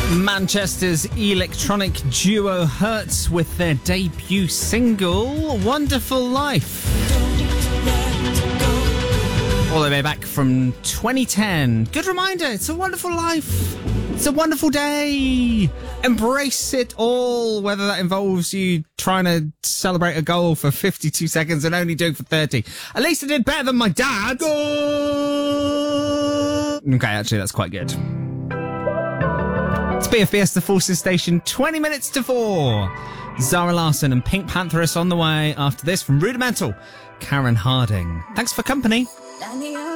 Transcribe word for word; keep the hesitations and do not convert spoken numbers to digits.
Manchester's electronic duo Hertz with their debut single, Wonderful Life. All the way back from twenty ten. Good reminder, it's a wonderful life. It's a wonderful day. Embrace it all, whether that involves you trying to celebrate a goal for fifty-two seconds and only doing for thirty. At least I did better than my dad. Goal! Okay, actually, that's quite good. It's B F B S, the Forces Station, twenty minutes to four. Zara Larsson and Pink Pantheress on the way after this from Rudimental, Karen Harding. Thanks for company. Danny